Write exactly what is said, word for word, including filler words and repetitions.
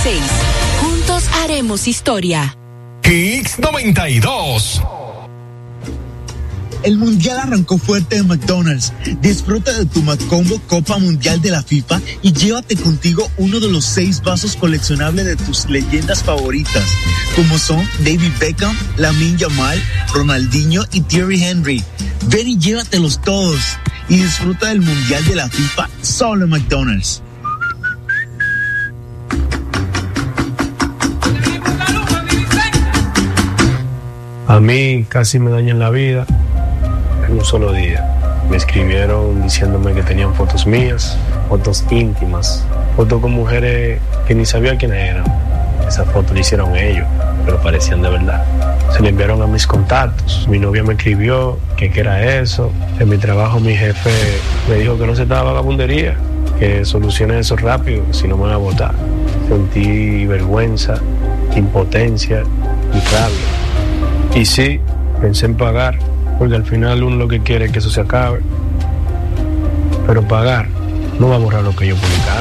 seis. Juntos haremos historia. Kicks noventa y dos. El Mundial arrancó fuerte en McDonald's. Disfruta de tu McCombo Copa Mundial de la FIFA y llévate contigo uno de los seis vasos coleccionables de tus leyendas favoritas, como son David Beckham, Lamine Yamal, Ronaldinho y Thierry Henry. Ven y llévatelos todos y disfruta del Mundial de la FIFA solo en McDonald's. A mí casi me dañan la vida en un solo día. Me escribieron diciéndome que tenían fotos mías, fotos íntimas, fotos con mujeres que ni sabía quiénes eran. Esas fotos le hicieron ellos, pero parecían de verdad. Se le enviaron a mis contactos. Mi novia me escribió que qué era eso. En mi trabajo mi jefe me dijo que no se estaba vagabundería, que solucione eso rápido, si no me van a votar. Sentí vergüenza, impotencia y rabia. Y sí, pensé en pagar, porque al final uno lo que quiere es que eso se acabe. Pero pagar no va a borrar lo que yo publicaba.